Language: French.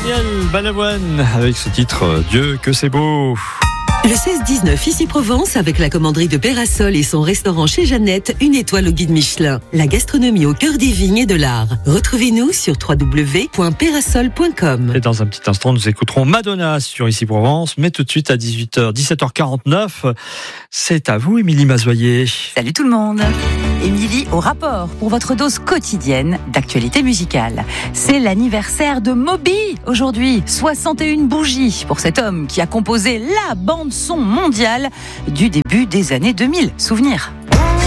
Daniel Balavoine avec ce titre Dieu que c'est beau. Le 16-19 ici Provence avec la commanderie de Pérasol et son restaurant chez Jeannette, une étoile au guide Michelin. La gastronomie au cœur des vignes et de l'art. Retrouvez-nous sur www.perasol.com. Et dans un petit instant, nous écouterons Madonna sur Ici Provence, mais tout de suite à 17h49, c'est à vous Émilie Mazoyer. Salut tout le monde. Émilie au rapport pour votre dose quotidienne d'actualité musicale. C'est l'anniversaire de Moby aujourd'hui, 61 bougies pour cet homme qui a composé la bande son mondiale du début des années 2000. Souvenir.